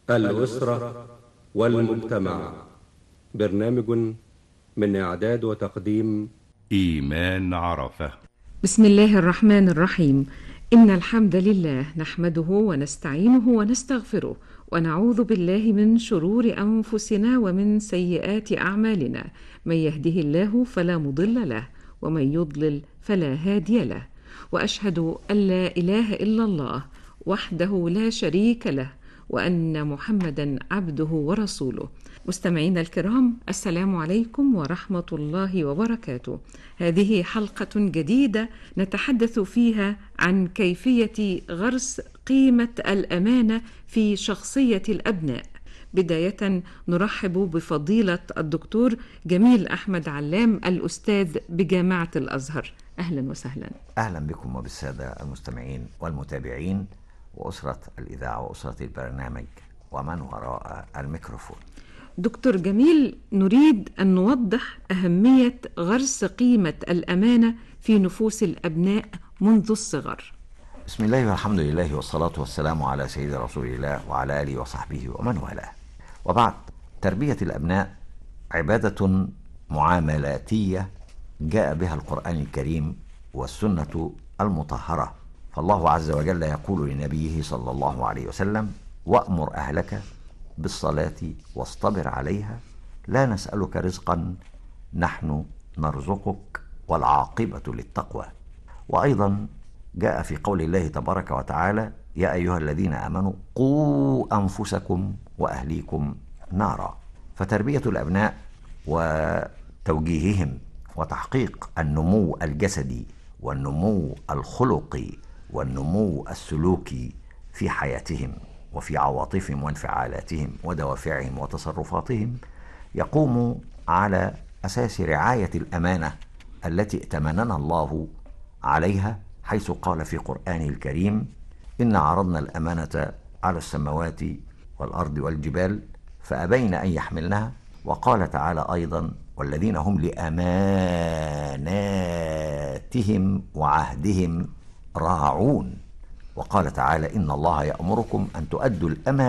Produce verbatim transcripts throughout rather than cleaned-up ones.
الأسرة والمجتمع. برنامج من إعداد وتقديم إيمان عرفة. بسم الله الرحمن الرحيم. إن الحمد لله نحمده ونستعينه ونستغفره ونعوذ بالله من شرور أنفسنا ومن سيئات أعمالنا. من يهده الله فلا مضل له ومن يضلل فلا هادي له، وأشهد أن لا إله إلا الله وحده لا شريك له، وأن محمدا عبده ورسوله. مستمعينا الكرام، السلام عليكم ورحمة الله وبركاته. هذه حلقة جديدة نتحدث فيها عن كيفية غرس قيمة الأمانة في شخصية الأبناء. بداية نرحب بفضيلة الدكتور جميل أحمد علام، الأستاذ بجامعة الأزهر. أهلا وسهلا. أهلا بكم وبالسادة المستمعين والمتابعين وأسرة الإذاعة وأسرة البرنامج ومن وراء الميكروفون. دكتور جميل، نريد أن نوضح أهمية غرس قيمة الأمانة في نفوس الأبناء منذ الصغر. بسم الله والحمد لله والصلاة والسلام على سيد رسول الله وعلى آله وصحبه ومن والاه. وبعد، تربية الأبناء عبادة معاملاتية جاء بها القرآن الكريم والسنة المطهرة. فالله عز وجل يقول لنبيه صلى الله عليه وسلم: وأمر أهلك بالصلاة واصطبر عليها لا نسألك رزقا نحن نرزقك والعاقبة للتقوى. وأيضا جاء في قول الله تبارك وتعالى: يا أيها الذين آمنوا قوا أنفسكم وأهليكم نارا. فتربية الأبناء وتوجيههم وتحقيق النمو الجسدي والنمو الخلقي والنمو السلوكي في حياتهم وفي عواطفهم وانفعالاتهم ودوافعهم وتصرفاتهم يقوم على أساس رعاية الأمانة التي ائتمننا الله عليها، حيث قال في قرآنه الكريم: إن عرضنا الأمانة على السماوات والأرض والجبال فأبين أن يحملنها. وقال تعالى أيضا: والذين هم لأماناتهم وعهدهم راعون. وقال تعالى: إن الله يأمركم أن تؤدوا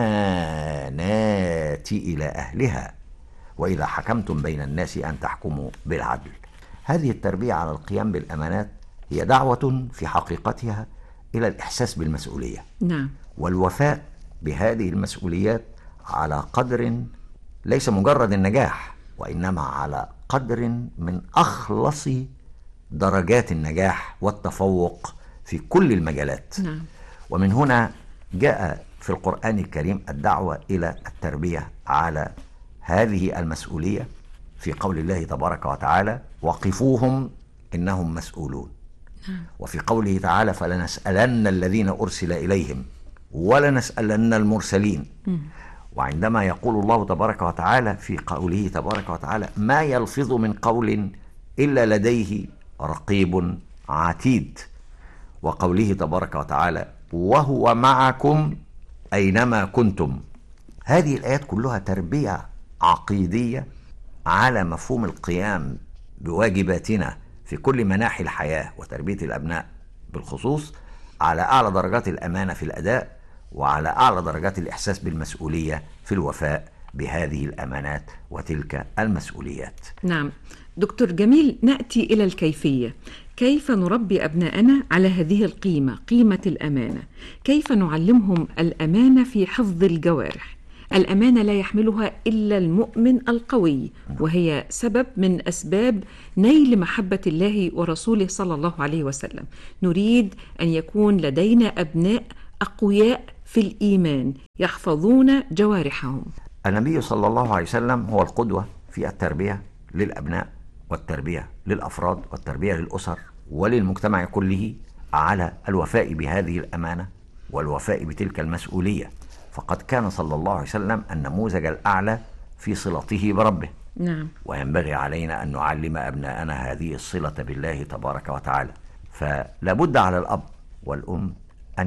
الأمانات إلى أهلها وإذا حكمتم بين الناس أن تحكموا بالعدل. هذه التربية على القيام بالأمانات هي دعوة في حقيقتها إلى الإحساس بالمسؤولية، نعم، والوفاء بهذه المسؤوليات على قدر ليس مجرد النجاح، وإنما على قدر من أخلص درجات النجاح والتفوق في كل المجالات. نعم. ومن هنا جاء في القرآن الكريم الدعوة إلى التربية على هذه المسؤولية في قول الله تبارك وتعالى: وقفوهم إنهم مسؤولون. نعم. وفي قوله تعالى: فلنسألن الذين أرسل إليهم ولنسألن المرسلين. م. وعندما يقول الله تبارك وتعالى في قوله تبارك وتعالى: ما يلفظ من قول إلا لديه رقيب عتيد. وقوله تبارك وتعالى: وهو معكم أينما كنتم. هذه الآيات كلها تربية عقيدية على مفهوم القيام بواجباتنا في كل مناحي الحياة، وتربية الأبناء بالخصوص على أعلى درجات الأمانة في الأداء وعلى أعلى درجات الإحساس بالمسؤولية في الوفاء بهذه الأمانات وتلك المسؤوليات. نعم دكتور جميل، نأتي إلى الكيفية. كيف نربي أبناءنا على هذه القيمة، قيمة الأمانة؟ كيف نعلمهم الأمانة في حفظ الجوارح؟ الأمانة لا يحملها إلا المؤمن القوي، وهي سبب من أسباب نيل محبة الله ورسوله صلى الله عليه وسلم. نريد أن يكون لدينا أبناء أقوياء في الإيمان يحفظون جوارحهم. النبي صلى الله عليه وسلم هو القدوة في التربية للأبناء والتربية للأفراد والتربية للأسر وللمجتمع كله على الوفاء بهذه الأمانة والوفاء بتلك المسؤولية. فقد كان صلى الله عليه وسلم النموذج الأعلى في صلته بربه. نعم. وينبغي علينا أن نعلم أبناءنا هذه الصلة بالله تبارك وتعالى. فلا بد على الأب والأم أن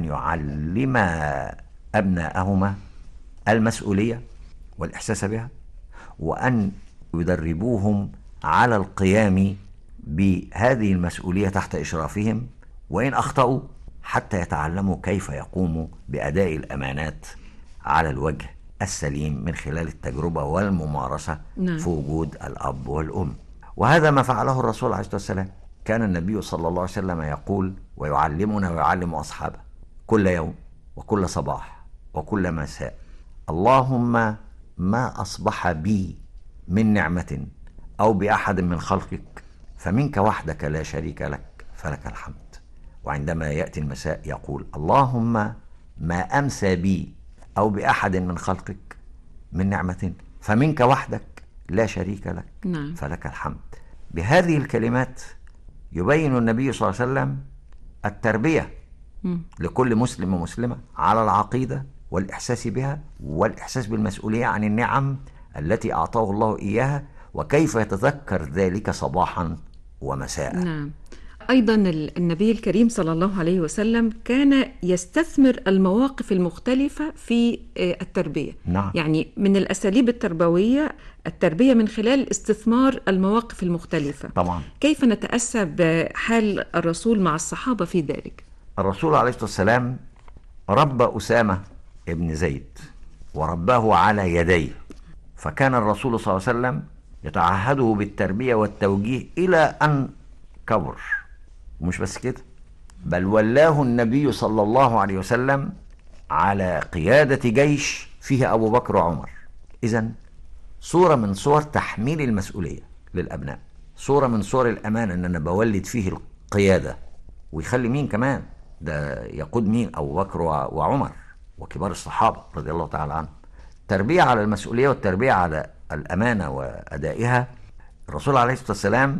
يعلما أبناءهما المسؤولية والإحساس بها، وأن يدربوهم على القيام بهذه المسؤولية تحت إشرافهم، وإن أخطأوا حتى يتعلموا كيف يقوموا بأداء الأمانات على الوجه السليم من خلال التجربة والممارسة نعم. في وجود الأب والأم. وهذا ما فعله الرسول عليه الصلاة والسلام. كان النبي صلى الله عليه وسلم يقول ويعلمنا ويعلم أصحابه كل يوم وكل صباح وكل مساء: اللهم ما أصبح بي من نعمة أو بأحد من خلقك فمنك وحدك لا شريك لك فلك الحمد. وعندما يأتي المساء يقول: اللهم ما أمسى بي أو بأحد من خلقك من نعمة فمنك وحدك لا شريك لك نعم. فلك الحمد. بهذه الكلمات يبين النبي صلى الله عليه وسلم التربية م. لكل مسلم ومسلمة على العقيدة والإحساس بها والإحساس بالمسؤولية عن النعم التي أعطاه الله إياها، وكيف يتذكر ذلك صباحا ومساء. نعم. أيضا النبي الكريم صلى الله عليه وسلم كان يستثمر المواقف المختلفة في التربية. نعم. يعني من الأساليب التربوية التربية من خلال استثمار المواقف المختلفة. طبعا. كيف نتأسى بحال الرسول مع الصحابة في ذلك؟ الرسول عليه الصلاة والسلام ربى أسامة ابن زيد ورباه على يديه، فكان الرسول صلى الله عليه وسلم يتعهده بالتربية والتوجيه إلى أن كبر. ومش بس كده، بل ولاه النبي صلى الله عليه وسلم على قيادة جيش فيه أبو بكر وعمر. إذن صورة من صور تحميل المسؤولية للأبناء، صورة من صور الأمان أن أنا بولد فيه القيادة، ويخلي مين كمان ده يقود مين؟ أبو بكر وعمر وكبار الصحابة رضي الله تعالى عنهم. تربية على المسؤولية والتربية على الأمانة وأدائها. الرسول عليه الصلاة والسلام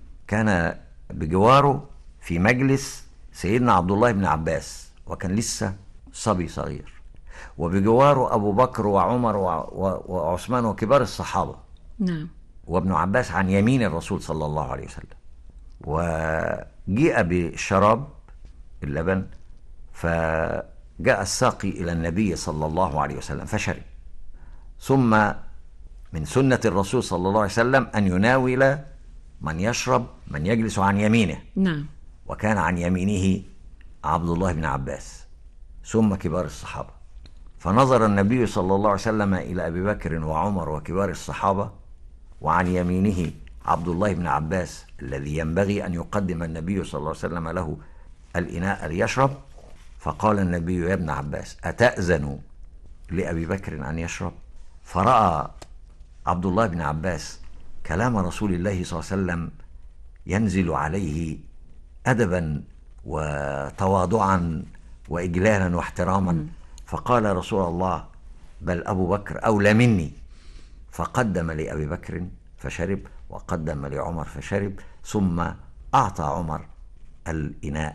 كان بجواره في مجلس سيدنا عبد الله بن عباس وكان لسه صبي صغير، وبجواره أبو بكر وعمر وعثمان وكبار الصحابة. نعم. وابن عباس عن يمين الرسول صلى الله عليه وسلم. وجيء بالشراب اللبن، فجاء الساقي إلى النبي صلى الله عليه وسلم فشرب. ثم من سنة الرسول صلى الله عليه وسلم أن يناول من يشرب من يجلس عن يمينه. نعم. وكان عن يمينه عبد الله بن عباس ثم كبار الصحابة. فنظر النبي صلى الله عليه وسلم إلى أبي بكر وعمر وكبار الصحابة، وعن يمينه عبد الله بن عباس الذي ينبغي أن يقدم النبي صلى الله عليه وسلم له الإناء ليشرب. فقال النبي: يا ابن عباس أتأذن لأبي بكر أن يشرب؟ فرأى عبد الله بن عباس كلام رسول الله صلى الله عليه وسلم ينزل عليه أدبا وتواضعا وإجلالا واحتراما. م. فقال رسول الله: بل أبو بكر أولى مني. فقدم لأبي بكر فشرب، وقدم لعمر فشرب، ثم أعطى عمر الإناء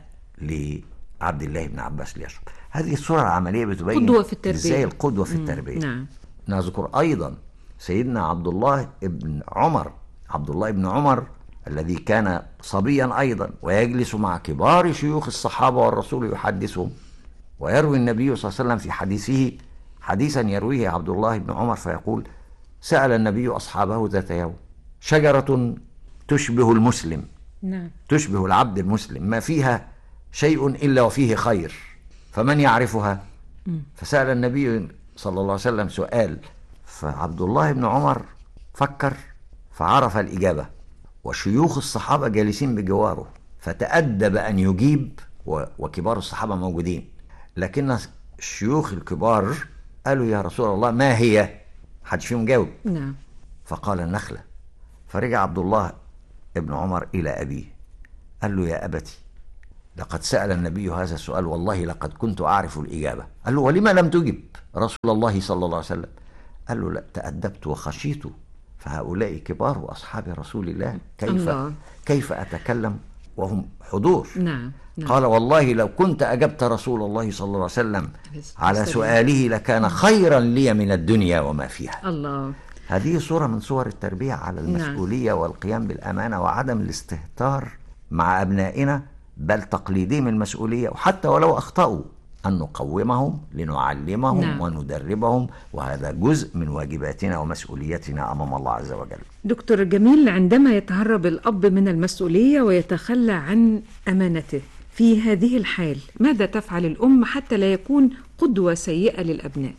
لعبد الله بن عباس ليشرب. هذه الصورة العملية بتبين قدوة في التربية. إزاي القدوة في التربية. نعم. نذكر أيضا سيدنا عبد الله بن عمر عبد الله بن عمر الذي كان صبيا أيضا ويجلس مع كبار شيوخ الصحابة والرسول يحدثهم. ويروي النبي صلى الله عليه وسلم في حديثه حديثا يرويه عبد الله بن عمر فيقول: سأل النبي أصحابه ذات يوم: شجرة تشبه المسلم، نعم. تشبه العبد المسلم، ما فيها شيء إلا وفيه خير، فمن يعرفها؟ م. فسأل النبي صلى الله عليه وسلم سؤال، فعبد الله بن عمر فكر فعرف الإجابة، وشيوخ الصحابة جالسين بجواره، فتأدب أن يجيب، وكبار الصحابة موجودين، لكن الشيوخ الكبار قالوا: يا رسول الله ما هي؟ حدش فيهم جاوب. نعم. فقال: النخلة. فرجع عبد الله ابن عمر إلى أبيه قال له: يا أبتي، لقد سأل النبي هذا السؤال، والله لقد كنت أعرف الإجابة. قال له: ولما لم تجب رسول الله صلى الله عليه وسلم؟ قال له: لا، تأدبت وخشيت، فهؤلاء كبار وأصحاب رسول الله، كيف الله. كيف أتكلم وهم حضور؟ نعم. نعم. قال: والله لو كنت أجبت رسول الله صلى الله عليه وسلم على سؤاله لكان خيرا لي من الدنيا وما فيها. الله. هذه صورة من صور التربية على المسؤولية. نعم. والقيام بالأمانة وعدم الاستهتار مع أبنائنا، بل تقليدهم المسؤولية، وحتى ولو أخطأوا أن نقومهم لنعلمهم. نعم. وندربهم، وهذا جزء من واجباتنا ومسؤوليتنا أمام الله عز وجل. دكتور جميل، عندما يتهرب الأب من المسؤولية ويتخلى عن أمانته في هذه الحال، ماذا تفعل الأم حتى لا يكون قدوة سيئة للأبناء؟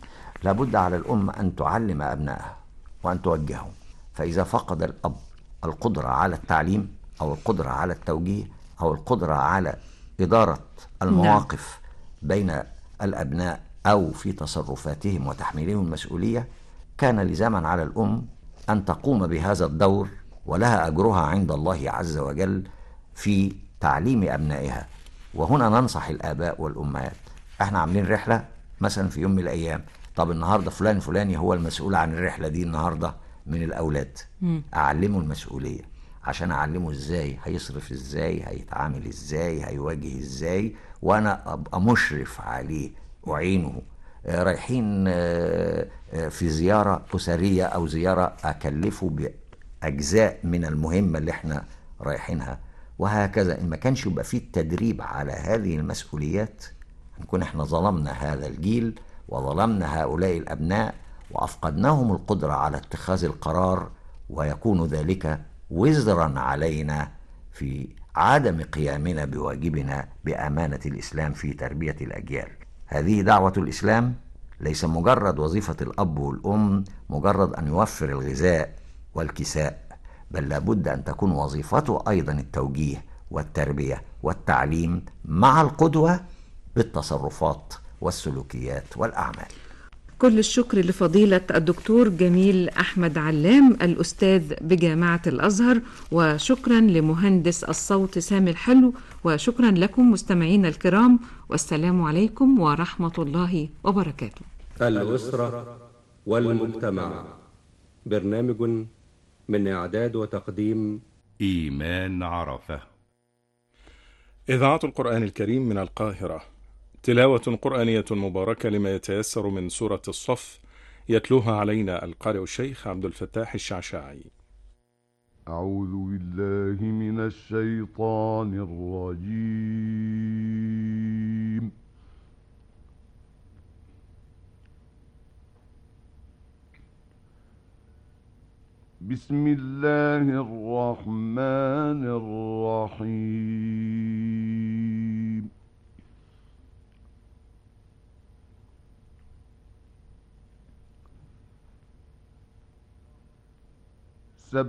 لابد على الأم أن تعلم أبنائها وأن توجههم. فإذا فقد الأب القدرة على التعليم أو القدرة على التوجيه أو القدرة على إدارة المواقف بين الأبناء أو في تصرفاتهم وتحميلهم المسؤولية، كان لزاما على الأم أن تقوم بهذا الدور، ولها أجرها عند الله عز وجل في تعليم أبنائها. وهنا ننصح الآباء والأمهات. احنا عاملين رحلة مثلا في يوم من الأيام، طب النهاردة فلان فلاني هو المسؤول عن الرحلة دي النهاردة من الأولاد، م. أعلمه المسؤولية عشان أعلمه إزاي هيصرف، إزاي هيتعامل، إزاي هيواجه، إزاي وأنا أبقى مشرف عليه أعينه. آه رايحين آه آه في زيارة أسرية أو زيارة أكلفه بأجزاء من المهمة اللي احنا رايحينها، وهكذا. إن ما كانش يبقى فيه التدريب على هذه المسؤوليات، نكون احنا ظلمنا هذا الجيل وظلمنا هؤلاء الأبناء وأفقدناهم القدرة على اتخاذ القرار، ويكون ذلك وزرا علينا في عدم قيامنا بواجبنا بأمانة الإسلام في تربية الأجيال. هذه دعوة الإسلام، ليس مجرد وظيفة الأب والأم مجرد أن يوفر الغذاء والكساء، بل لابد أن تكون وظيفته أيضا التوجيه والتربية والتعليم مع القدوة بالتصرفات والسلوكيات والأعمال. كل الشكر لفضيلة الدكتور جميل أحمد علام الأستاذ بجامعة الأزهر، وشكرا لمهندس الصوت سامي الحلو، وشكرا لكم مستمعين الكرام، والسلام عليكم ورحمة الله وبركاته. الأسرة والمجتمع، برنامج من إعداد وتقديم إيمان عرفة. إذاعة القرآن الكريم من القاهرة، تلاوة قرآنية مباركة لما يتيسر من سورة الصف، يتلوها علينا القارئ الشيخ عبد الفتاح الشعشاعي. أعوذ بالله من الشيطان الرجيم. بسم الله الرحمن الرحيم.